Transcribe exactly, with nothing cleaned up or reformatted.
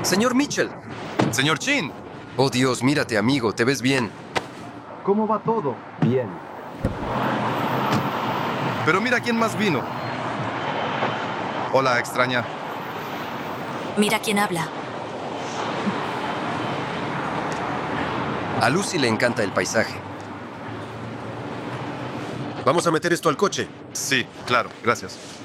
Señor Mitchell. Señor Chin. Oh, Dios, mírate, amigo. Te ves bien. ¿Cómo va todo? Bien. Pero mira quién más vino. Hola, extraña. Mira quién habla. A Lucy le encanta el paisaje. Vamos a meter esto al coche. Sí, claro, gracias.